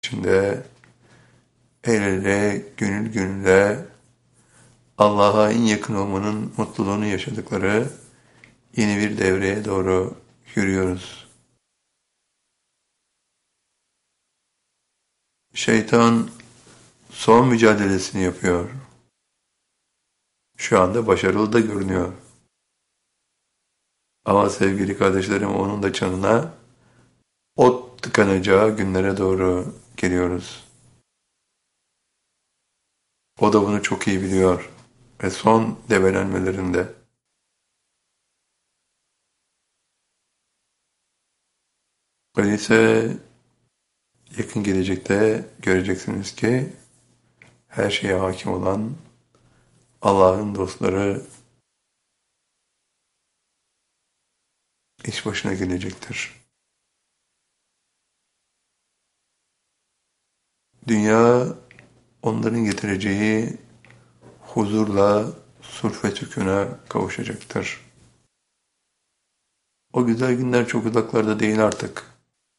içinde el ele, gönül gönüle Allah'a en yakın olmanın mutluluğunu yaşadıkları yeni bir devreye doğru yürüyoruz. Şeytan son mücadelesini yapıyor. Şu anda başarılı da görünüyor. Ama sevgili kardeşlerim onun da canına ot tıkanacağı günlere doğru geliyoruz. O da bunu çok iyi biliyor ve son debelenmelerinde. Öyleyse yakın gelecekte göreceksiniz ki her şeye hakim olan Allah'ın dostları iş başına gelecektir. Dünya onların getireceği huzurla sulh ve sükûna kavuşacaktır. O güzel günler çok uzaklarda değil artık.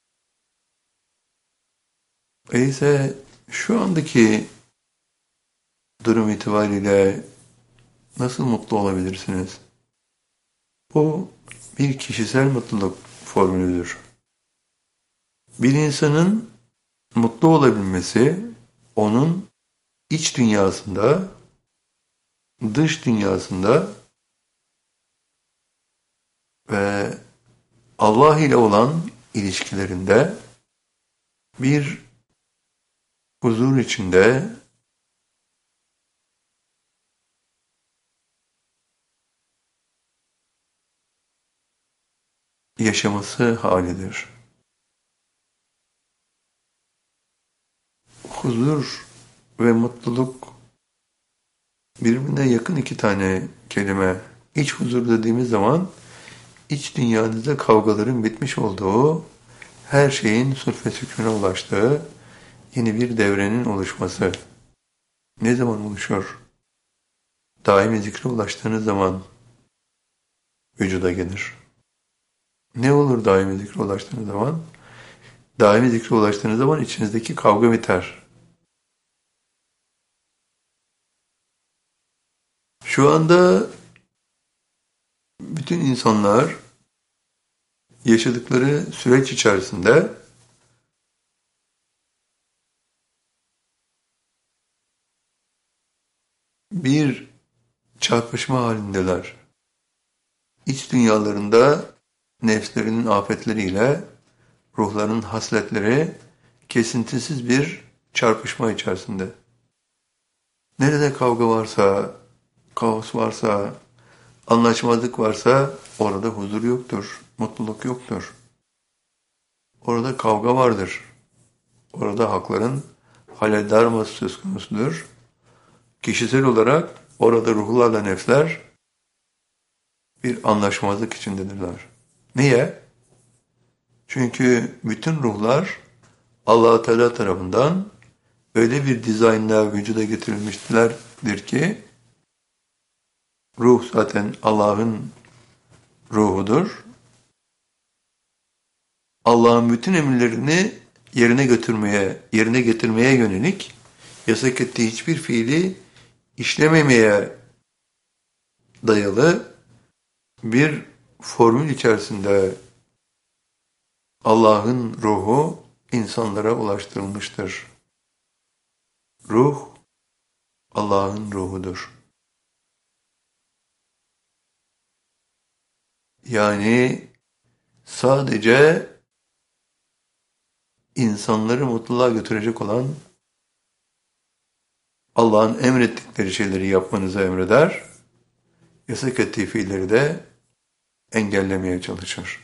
Öyleyse şu andaki durum itibariyle nasıl mutlu olabilirsiniz? Bu bir kişisel mutluluk formülüdür. Bir insanın mutlu olabilmesi, onun iç dünyasında, dış dünyasında ve Allah ile olan ilişkilerinde bir huzur içinde yaşaması halidir. Huzur ve mutluluk birbirine yakın iki tane kelime. İç huzur dediğimiz zaman iç dünyanızda kavgaların bitmiş olduğu, her şeyin sulh ve sükûna ulaştığı yeni bir devrenin oluşması. Ne zaman oluşur? Daimi zikre ulaştığınız zaman vücuda gelir. Ne olur daimi zikre ulaştığınız zaman? Daimi zikre ulaştığınız zaman içinizdeki kavga biter. Şu anda bütün insanlar yaşadıkları süreç içerisinde bir çarpışma halindeler. İç dünyalarında nefslerinin afetleriyle ruhlarının hasletleri kesintisiz bir çarpışma içerisinde. Nerede kavga varsa, kaos varsa, anlaşmazlık varsa orada huzur yoktur, mutluluk yoktur. Orada kavga vardır. Orada hakların haleldarması söz konusudur. Kişisel olarak orada ruhlarla nefsler bir anlaşmazlık içindedirler. Niye? Çünkü bütün ruhlar Allah-u Teala tarafından öyle bir dizaynla vücuda getirilmişlerdir ki ruh zaten Allah'ın ruhudur. Allah'ın bütün emirlerini yerine getirmeye yönelik yasak ettiği hiçbir fiili işlememeye dayalı bir formül içerisinde Allah'ın ruhu insanlara ulaştırılmıştır. Ruh Allah'ın ruhudur. Yani sadece insanları mutluluğa götürecek olan Allah'ın emrettikleri şeyleri yapmanızı emreder, yasak ettiği fiilleri de engellemeye çalışır.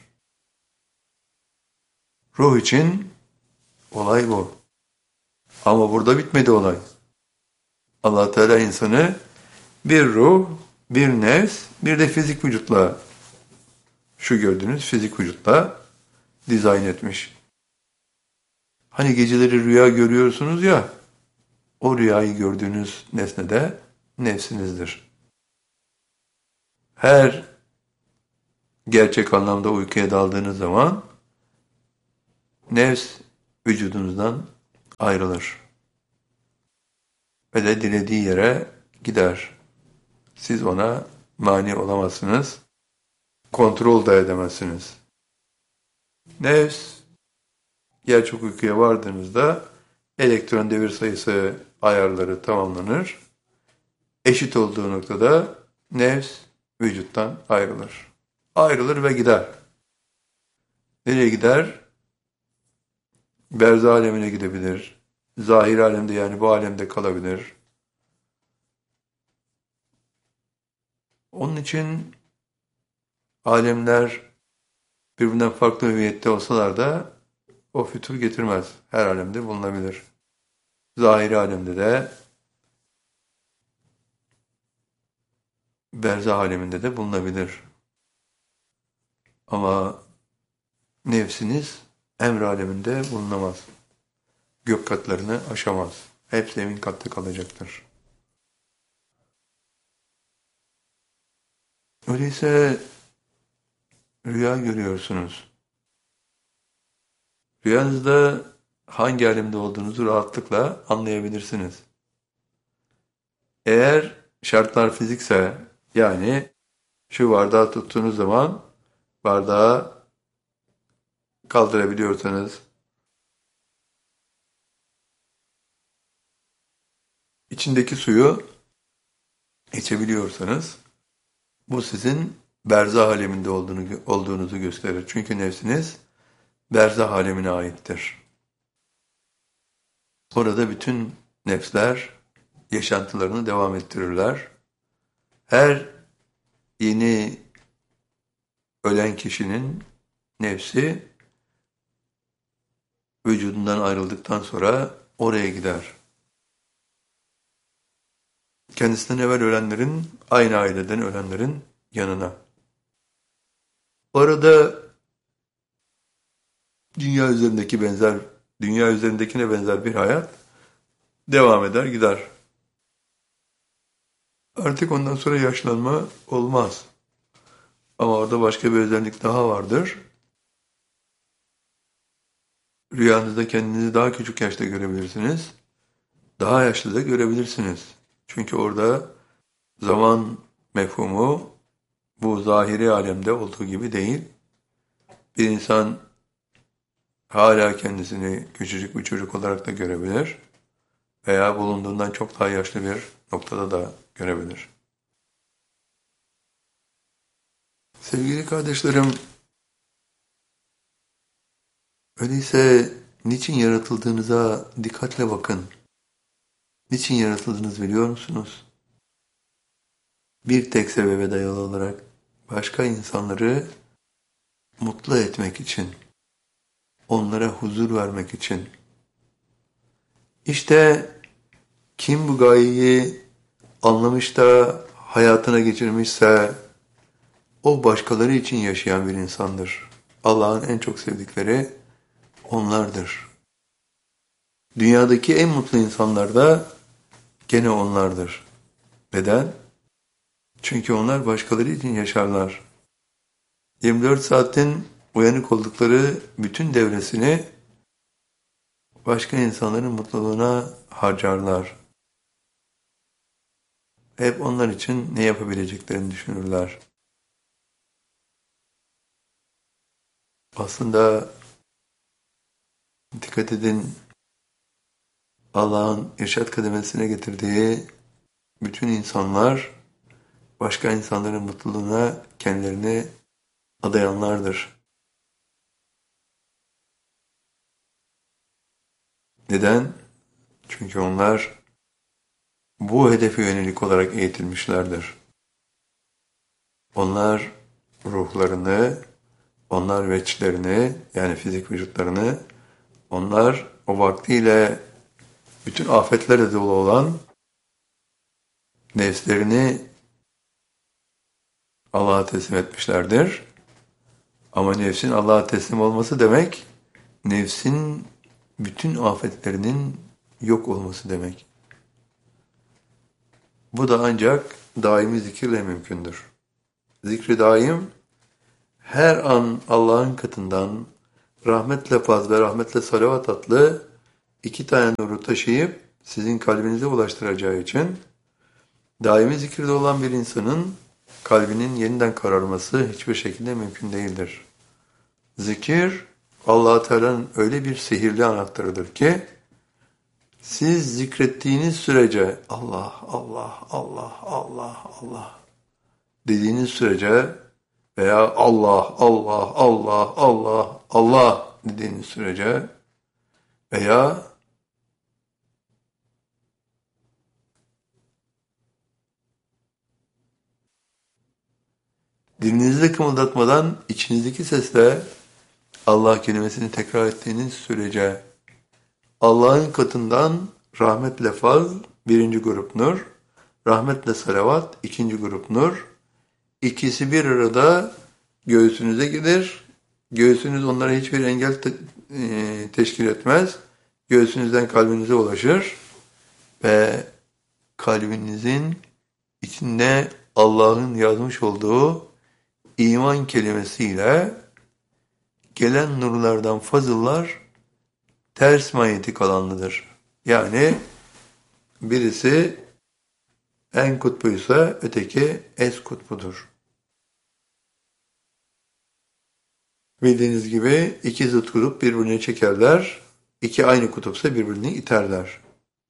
Ruh için olay bu. Ama burada bitmedi olay. Allah Teala insanı bir ruh, bir nefs, bir de fizik vücutla, şu gördüğünüz fizik vücutla dizayn etmiş. Hani geceleri rüya görüyorsunuz ya, o rüyayı gördüğünüz nesne de nefsinizdir. Her gerçek anlamda uykuya daldığınız zaman nefs vücudunuzdan ayrılır. Ve de dilediği yere gider. Siz ona mani olamazsınız, kontrol da edemezsiniz. Nefs, gerçek uykuya vardığınızda elektron devir sayısı ayarları tamamlanır. Eşit olduğu noktada nefs vücuttan ayrılır. Ayrılır ve gider. Nereye gider? Berzah alemine gidebilir. Zahir alemde, yani bu alemde kalabilir. Onun için alemler birbirinden farklı hüviyette olsalar da o fütur getirmez. Her alemde bulunabilir. Zahiri alemde de, berzah aleminde de bulunabilir. Ama nefsiniz emr aleminde bulunamaz. Gök katlarını aşamaz. Hep zemin katta kalacaktır. Öyleyse rüya görüyorsunuz. Rüyanızda hangi alemde olduğunuzu rahatlıkla anlayabilirsiniz. Eğer şartlar fizikse, yani şu bardağı tuttuğunuz zaman bardağı kaldırabiliyorsanız, içindeki suyu içebiliyorsanız, bu sizin berzah aleminde olduğunuzu gösterir. Çünkü nefsiniz berzah alemine aittir. Orada bütün nefsler yaşantılarını devam ettirirler. Her yeni ölen kişinin nefsi vücudundan ayrıldıktan sonra oraya gider. Kendisinden evvel ölenlerin, aynı aileden ölenlerin yanına. Orada dünya üzerindekine benzer bir hayat devam eder, gider. Artık ondan sonra yaşlanma olmaz. Ama orada başka bir özellik daha vardır. Rüyanızda kendinizi daha küçük yaşta görebilirsiniz. Daha yaşlı da görebilirsiniz. Çünkü orada zaman mefhumu bu zahiri alemde olduğu gibi değil. Bir insan hala kendisini küçücük bir çocuk olarak da görebilir veya bulunduğundan çok daha yaşlı bir noktada da görebilir. Sevgili kardeşlerim, öyleyse niçin yaratıldığınıza dikkatle bakın. Niçin yaratıldınız biliyor musunuz? Bir tek sebebe dayalı olarak başka insanları mutlu etmek için, onlara huzur vermek için. İşte kim bu gayeyi anlamış da hayatına geçirmişse o başkaları için yaşayan bir insandır. Allah'ın en çok sevdikleri onlardır. Dünyadaki en mutlu insanlar da gene onlardır. Neden? Çünkü onlar başkaları için yaşarlar. 24 saatin uyanık oldukları bütün devresini başka insanların mutluluğuna harcarlar. Hep onlar için ne yapabileceklerini düşünürler. Aslında dikkat edin, Allah'ın irşad kademesine getirdiği bütün insanlar başka insanların mutluluğuna kendilerini adayanlardır. Neden? Çünkü onlar bu hedefe yönelik olarak eğitilmişlerdir. Onlar ruhlarını, onlar veçlerini, yani fizik vücutlarını, onlar o vaktiyle bütün afetlerle dolu olan nefslerini Allah'a teslim etmişlerdir. Ama nefsin Allah'a teslim olması demek, nefsin bütün afetlerinin yok olması demek. Bu da ancak daimi zikirle mümkündür. Zikri daim, her an Allah'ın katından rahmetle faz ve rahmetle salavat adlı iki tane nuru taşıyıp sizin kalbinize ulaştıracağı için daimi zikirde olan bir insanın kalbinin yeniden kararması hiçbir şekilde mümkün değildir. Zikir, Allah-u Teala'nın öyle bir sihirli anahtarıdır ki, siz zikrettiğiniz sürece Allah, Allah, Allah, Allah, Allah dediğiniz sürece veya Allah, Allah, Allah, Allah, Allah dediğiniz sürece veya dilinizi kımıldatmadan içinizdeki sesle Allah kelimesini tekrar ettiğiniz sürece Allah'ın katından rahmetle faz birinci grup nur, rahmetle salavat ikinci grup nur. İkisi bir arada göğsünüze gider. Göğsünüz onlara hiçbir engel teşkil etmez. Göğsünüzden kalbinize ulaşır ve kalbinizin içinde Allah'ın yazmış olduğu iman kelimesiyle gelen nurlardan fazıllar ters manyetik alanlıdır. Yani birisi en kutbuysa öteki es kutbudur. Bildiğiniz gibi iki zıt kutup birbirini çekerler, iki aynı kutupsa birbirini iterler.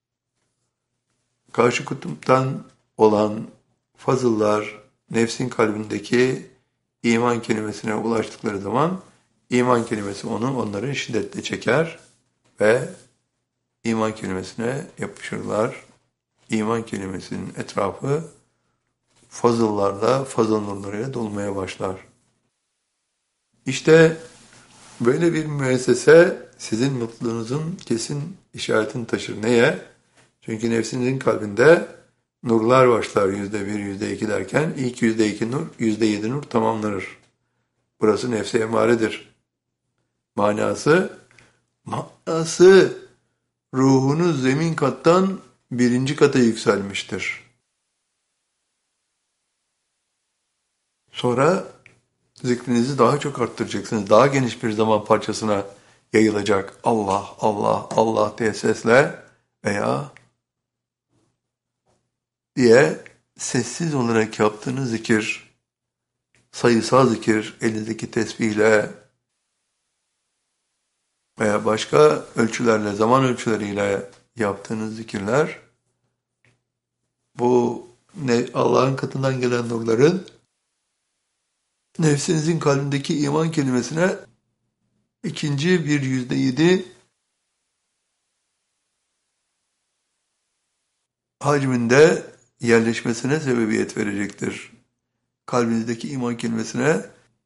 Karşı kutuptan olan fazıllar nefsin kalbindeki iman kelimesine ulaştıkları zaman iman kelimesi onları şiddetle çeker ve iman kelimesine yapışırlar. İman kelimesinin etrafı fazıllarla, fazıl nurlarıyla dolmaya başlar. İşte böyle bir müessese sizin mutluluğunuzun kesin işaretini taşır. Neye? Çünkü nefsinizin kalbinde nurlar başlar %1, %2 derken ilk %2 nur, %7 nur tamamlanır. Burası nefse emaredir. Manası ruhunuz zemin kattan birinci kata yükselmiştir. Sonra zikrinizi daha çok arttıracaksınız. Daha geniş bir zaman parçasına yayılacak. Allah, Allah, Allah diye sesle veya diye sessiz olarak yaptığınız zikir, sayısal zikir, elinizdeki tesbihle veya başka ölçülerle, zaman ölçüleriyle yaptığınız zikirler, bu Allah'ın katından gelen nurların nefsinizin kalbindeki iman kelimesine ikinci bir %7 hacminde yerleşmesine sebebiyet verecektir. Kalbinizdeki iman kelimesine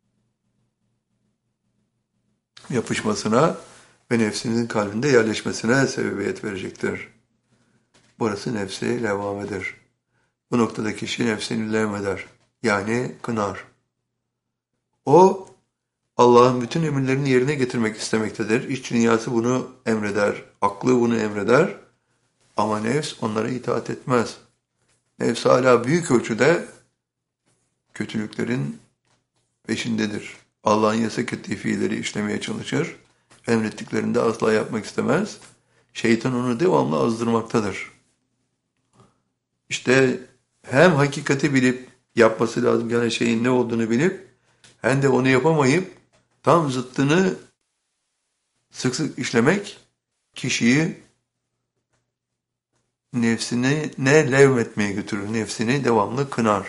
yapışmasına ve nefsinizin kalbinde yerleşmesine sebebiyet verecektir. Burası nefsi levamedir. Bu noktada kişi nefsini levm eder. Yani kınar. O Allah'ın bütün emirlerini yerine getirmek istemektedir. İç dünyası bunu emreder, aklı bunu emreder ama nefs onlara itaat etmez. Nefs hala büyük ölçüde kötülüklerin peşindedir. Allah'ın yasak ettiği fiilleri işlemeye çalışır. Emrettiklerini de asla yapmak istemez. Şeytan onu devamlı azdırmaktadır. İşte hem hakikati bilip yapması lazım gelen şeyin ne olduğunu bilip hem de onu yapamayıp tam zıttını sık sık işlemek kişiyi nefsini levmetmeye götürür. Nefsini devamlı kınar.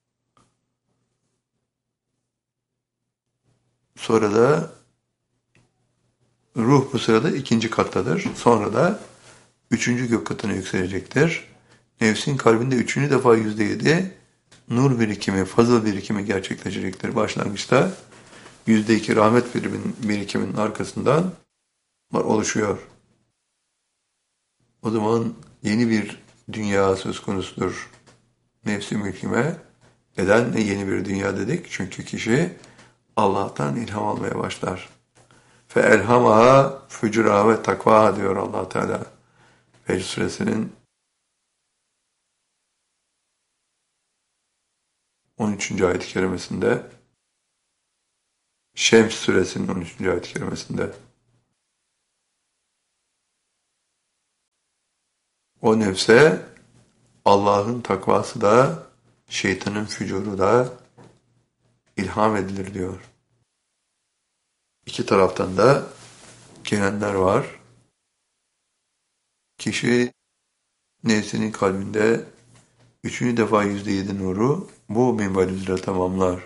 Sonra da ruh bu sırada ikinci kattadır. Sonra da üçüncü gök katına yükselecektir. Nefsin kalbinde üçüncü defa %7 nur birikimi, fazıl birikimi gerçekleşecektir. Başlangıçta %2 rahmet birikiminin arkasından oluşuyor. O zaman yeni bir dünya söz konusudur. Nefsi mülkime. Neden yeni bir dünya dedik? Çünkü kişi Allah'tan ilham almaya başlar. فَاَلْهَمَهَا فُجُرَهَا ve takvaha diyor Allah Teala. Fecr suresinin 13. ayet-i kerimesinde, Şems suresinin 13. ayet-i kerimesinde. O nefse Allah'ın takvası da, şeytanın fücuru da ilham edilir diyor. İki taraftan da gelenler var. Kişi nefsinin kalbinde üçüncü defa %7 nuru bu minval üzere tamamlar.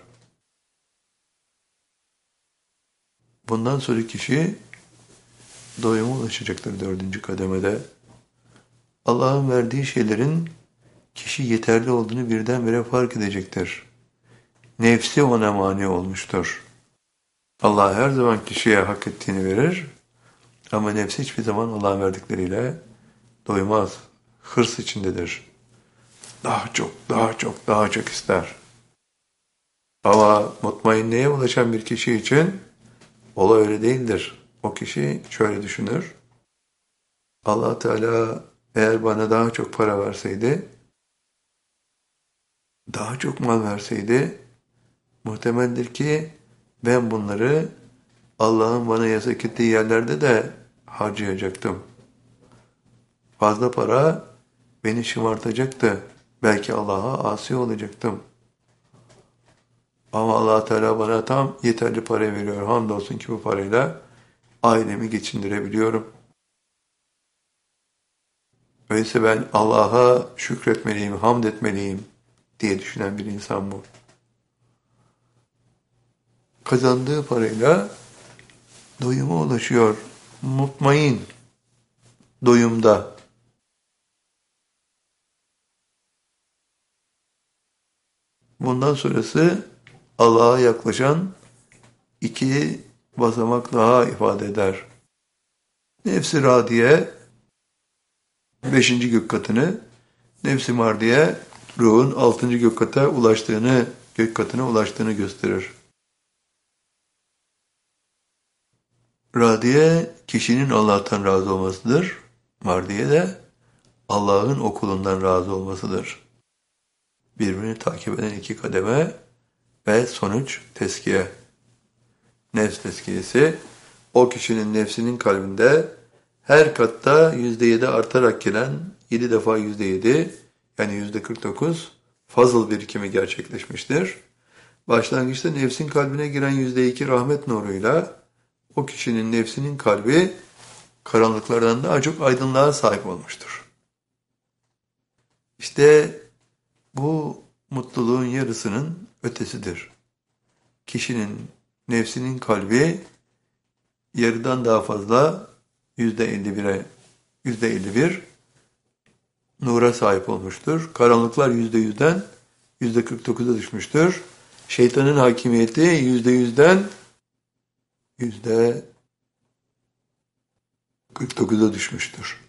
Bundan sonra kişi doyuma ulaşacaktır dördüncü kademede. Allah'ın verdiği şeylerin kişi yeterli olduğunu birdenbire fark edecektir. Nefsi ona mani olmuştur. Allah her zaman kişiye hak ettiğini verir ama nefsi hiçbir zaman Allah'ın verdikleriyle doymaz. Hırs içindedir. Daha çok, daha çok, daha çok ister. Ama mutmainliğe ulaşan bir kişi için olay öyle değildir. O kişi şöyle düşünür. Allah Teala eğer bana daha çok para verseydi, daha çok mal verseydi, muhtemeldir ki ben bunları Allah'ın bana yasak ettiği yerlerde de harcayacaktım. Fazla para beni şımartacaktı. Belki Allah'a asi olacaktım. Ama Allah Teala bana tam yeterli para veriyor. Hamdolsun ki bu parayla ailemi geçindirebiliyorum. Öyleyse ben Allah'a şükretmeliyim, hamd etmeliyim diye düşünen bir insan bu. Kazandığı parayla doyuma ulaşıyor. Mutmain, doyumda. Bundan sonrası Allah'a yaklaşan iki basamak daha ifade eder. Nefs-i radiye beşinci gök katını, nefs-i mardiye ruhun altıncı gök katına ulaştığını gösterir. Radiye kişinin Allah'tan razı olmasıdır. Mardiye de Allah'ın okulundan razı olmasıdır. Birbirini takip eden iki kademe ve sonuç teskiye. Nefs teskiyesi, o kişinin nefsinin kalbinde her katta %7 artarak gelen 7 defa %7 yani %49 fazıl birikimi gerçekleşmiştir. Başlangıçta nefsin kalbine giren %2 rahmet nuruyla o kişinin nefsinin kalbi karanlıklardan daha çok aydınlığa sahip olmuştur. İşte bu mutluluğun yarısının ötesidir. Kişinin nefsinin kalbi yarıdan daha fazla %51 nura sahip olmuştur. Karanlıklar %100'den %49'a düşmüştür. Şeytanın hakimiyeti %100'den %49'a düşmüştür.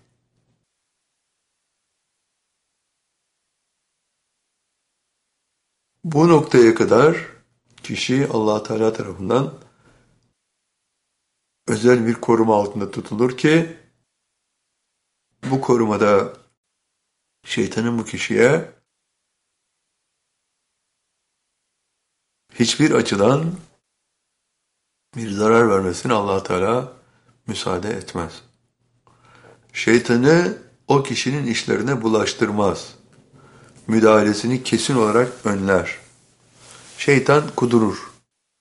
Bu noktaya kadar kişi Allah Teala tarafından özel bir koruma altında tutulur ki bu korumada şeytanın bu kişiye hiçbir açıdan bir zarar vermesine Allah Teala müsaade etmez. Şeytanı o kişinin işlerine bulaştırmaz. Müdahalesini kesin olarak önler. Şeytan kudurur.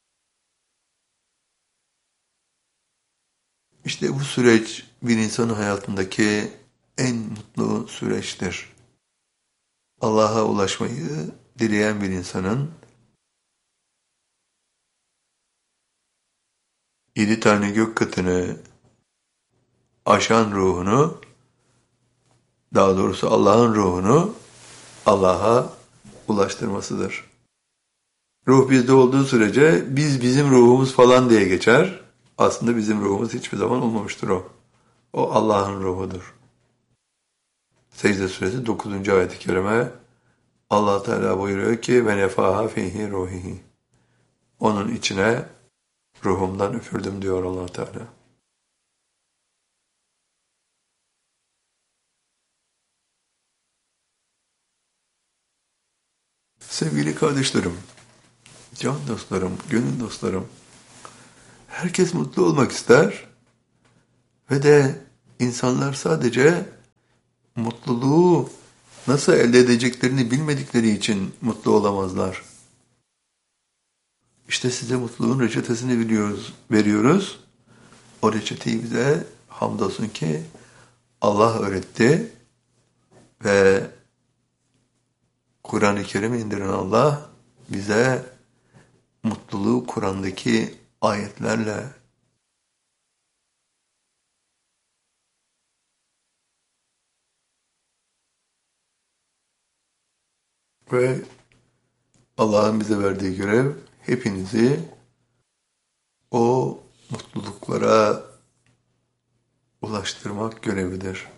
İşte bu süreç bir insanın hayatındaki en mutlu süreçtir. Allah'a ulaşmayı dileyen bir insanın 7 tane gök katını aşan ruhunu, daha doğrusu Allah'ın ruhunu Allah'a ulaştırmasıdır. Ruh bizde olduğu sürece bizim ruhumuz falan diye geçer. Aslında bizim ruhumuz hiçbir zaman olmamıştır o. O Allah'ın ruhudur. Secde suresi 9. ayet-i kerime Allah Teala buyuruyor ki ve nefaha fihi ruhihi. Onun içine ruhumdan üfürdüm diyor Allah Teala. Sevgili kardeşlerim, can dostlarım, gönül dostlarım, herkes mutlu olmak ister ve de insanlar sadece mutluluğu nasıl elde edeceklerini bilmedikleri için mutlu olamazlar. İşte size mutluluğun reçetesini veriyoruz. O reçeteyi bize hamdolsun ki Allah öğretti ve Kur'an-ı Kerim indiren Allah bize mutluluğu Kur'an'daki ayetlerle ve Allah'ın bize verdiği görev hepinizi o mutluluklara ulaştırmak görevidir.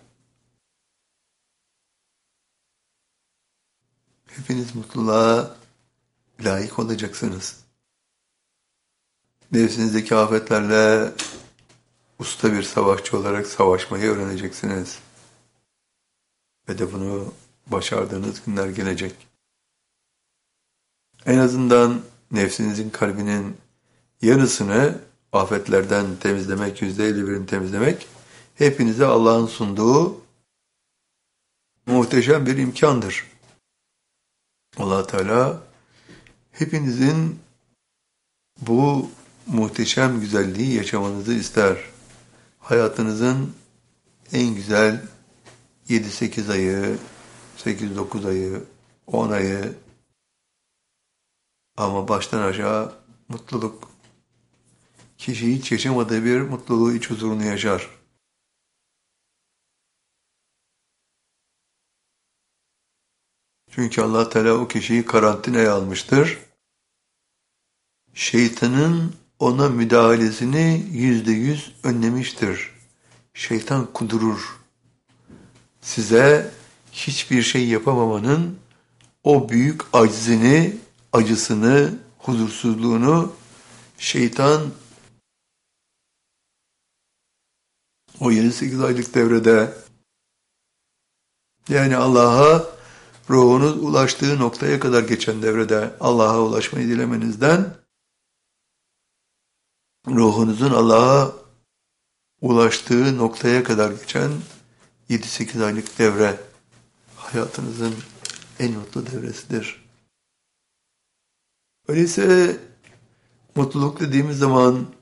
Hepiniz mutluluğa layık olacaksınız. Nefsinizdeki afetlerle usta bir savaşçı olarak savaşmayı öğreneceksiniz. Ve de bunu başardığınız günler gelecek. En azından nefsinizin kalbinin yarısını afetlerden temizlemek, %51'ini temizlemek, hepinize Allah'ın sunduğu muhteşem bir imkandır. Allah Teala hepinizin bu muhteşem güzelliği yaşamanızı ister. Hayatınızın en güzel 7-8 ayı, 8-9 ayı, 10 ayı ama baştan aşağı mutluluk. Kişi hiç yaşamadığı bir mutluluğu, iç huzurunu yaşar. Çünkü Allah Teala o kişiyi karantinaya almıştır. Şeytanın ona müdahalesini %100 önlemiştir. Şeytan kudurur. Size hiçbir şey yapamamanın o büyük aczini, acısını, huzursuzluğunu şeytan o 7-8 aylık devrede, yani Allah'a ruhunuz ulaştığı noktaya kadar geçen devrede Allah'a ulaşmayı dilemenizden, ruhunuzun Allah'a ulaştığı noktaya kadar geçen 7-8 aylık devre hayatınızın en mutlu devresidir. Öyleyse mutluluk dediğimiz zaman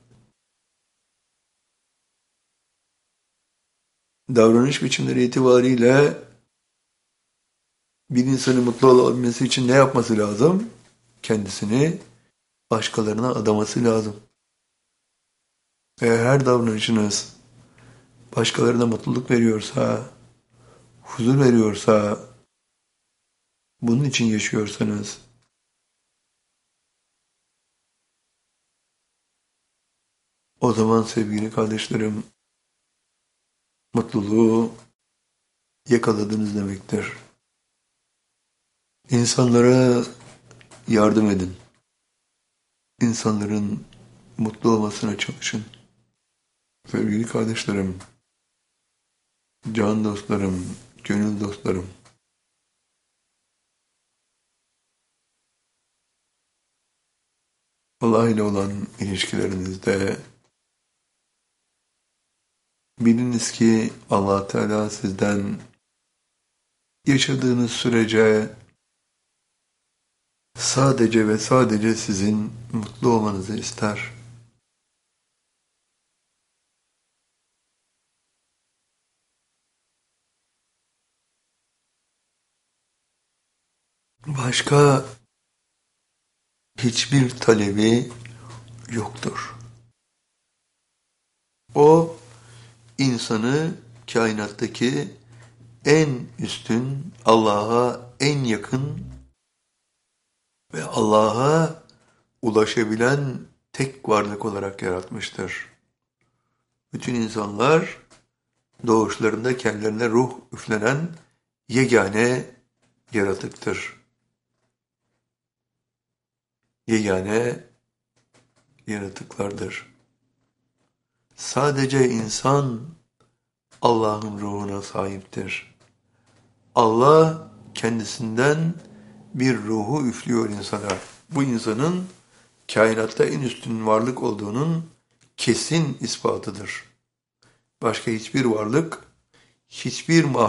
davranış biçimleri itibariyle bir insanın mutlu olabilmesi için ne yapması lazım? Kendisini başkalarına adaması lazım. Eğer her davranışınız başkalarına mutluluk veriyorsa, huzur veriyorsa, bunun için yaşıyorsanız, o zaman sevgili kardeşlerim, mutluluğu yakaladınız demektir. İnsanlara yardım edin. İnsanların mutlu olmasına çalışın. Sevgili kardeşlerim, can dostlarım, gönül dostlarım, Allah ile olan ilişkilerinizde biliniz ki Allah Teala sizden yaşadığınız sürece sadece ve sadece sizin mutlu olmanızı ister. Başka hiçbir talebi yoktur. O, insanı kainattaki en üstün, Allah'a en yakın ve Allah'a ulaşabilen tek varlık olarak yaratmıştır. Bütün insanlar doğuşlarında kendilerine ruh üflenen yegane yaratıktır. Yegane yaratıklardır. Sadece insan Allah'ın ruhuna sahiptir. Allah kendisinden bir ruhu üflüyor insana. Bu insanın kainatta en üstün varlık olduğunun kesin ispatıdır. Başka hiçbir varlık, hiçbir